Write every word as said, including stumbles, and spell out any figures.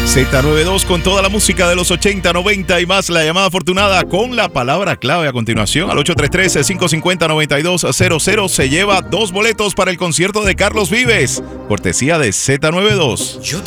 Z noventa y dos con toda la música de los ochenta, noventa y más. La llamada afortunada con la palabra clave a continuación al ocho tres tres, cinco cinco cero, nueve dos cero cero se lleva dos boletos para el concierto de Carlos Vives, cortesía de Z noventa y dos. Yo